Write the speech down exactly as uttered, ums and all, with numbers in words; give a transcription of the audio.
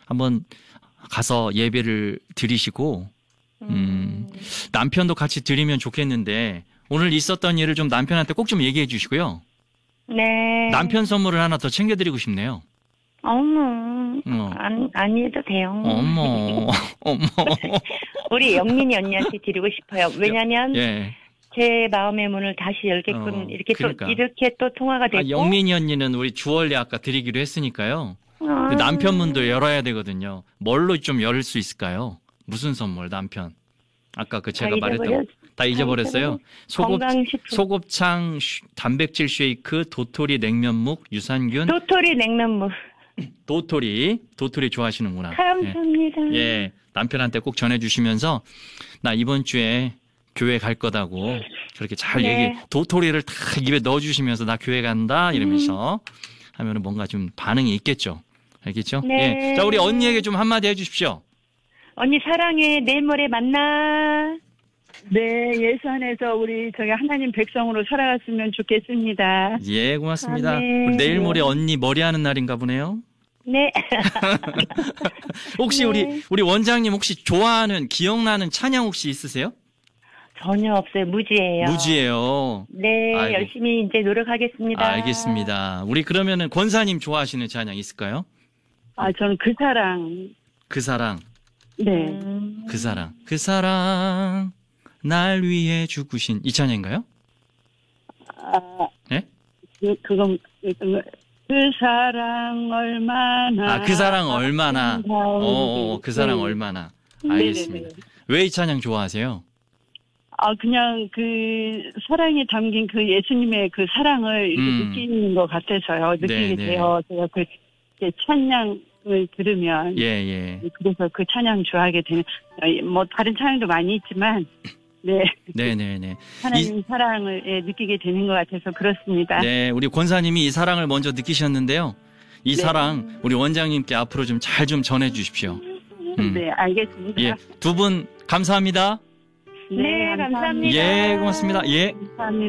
한번 가서 예배를 드리시고 음, 남편도 같이 드리면 좋겠는데 오늘 있었던 일을 좀 남편한테 꼭 좀 얘기해 주시고요. 네. 남편 선물을 하나 더 챙겨드리고 싶네요. 어머, 어. 안, 안 해도 돼요. 어머, 어머. 우리 영민이 언니한테 드리고 싶어요. 왜냐면, 예. 제 마음의 문을 다시 열게끔, 어, 이렇게 그러니까. 또, 이렇게 또 통화가 되고. 아, 영민이 언니는 우리 주얼리 아까 드리기로 했으니까요. 아. 근데 남편 문도 열어야 되거든요. 뭘로 좀 열 수 있을까요? 무슨 선물, 남편? 아까 그 제가 다 말했던 잊어버렸- 다 잊어버렸어요. 소곱, 건강식품. 소곱창 쉬- 단백질 쉐이크, 도토리 냉면묵, 유산균, 도토리 냉면무. 도토리, 도토리 좋아하시는구나. 감사합니다. 예, 예, 남편한테 꼭 전해주시면서 나 이번 주에 교회 갈 거다고 그렇게 잘 네. 얘기, 도토리를 다 입에 넣어주시면서 나 교회 간다 이러면서 하면은 뭔가 좀 반응이 있겠죠. 알겠죠? 네. 예. 자, 우리 언니에게 좀 한마디 해주십시오. 언니 사랑해. 내일 모레 만나. 네, 예수 안에서 우리 저기 하나님 백성으로 살아갔으면 좋겠습니다. 예, 고맙습니다. 아멘. 우리 내일 모레 언니 머리하는 날인가 보네요. 네. 혹시 네. 우리 우리 원장님 혹시 좋아하는 기억나는 찬양 혹시 있으세요? 전혀 없어요. 무지예요. 무지예요. 네, 아이고. 열심히 이제 노력하겠습니다. 알겠습니다. 우리 그러면은 권사님 좋아하시는 찬양 있을까요? 아, 저는 그 사랑. 그 사랑, 네. 음, 그 사랑, 그 사랑 날 위해 죽으신 이 찬양인가요? 아, 예? 그, 그건, 그, 그 사랑 얼마나. 아, 그 사랑 얼마나. 아름다운지. 어, 어, 그 사랑 네. 얼마나. 네네네. 알겠습니다. 왜 이 찬양 좋아하세요? 아, 그냥 그 사랑에 담긴 그 예수님의 그 사랑을 이렇게 음. 느끼는 것 같아서요. 느끼게 네네. 돼요. 제가 그 이제 찬양을 들으면. 예, 예. 그래서 그 찬양 좋아하게 되는, 어, 뭐, 다른 찬양도 많이 있지만, 네. 네네네. 하나님 사랑을 예, 느끼게 되는 것 같아서 그렇습니다. 네, 우리 권사님이 이 사랑을 먼저 느끼셨는데요. 이 네. 사랑 우리 원장님께 앞으로 좀 잘 좀 전해 주십시오. 음. 네, 알겠습니다. 예, 두 분 감사합니다. 네, 감사합니다. 예, 고맙습니다. 예. 감사합니다.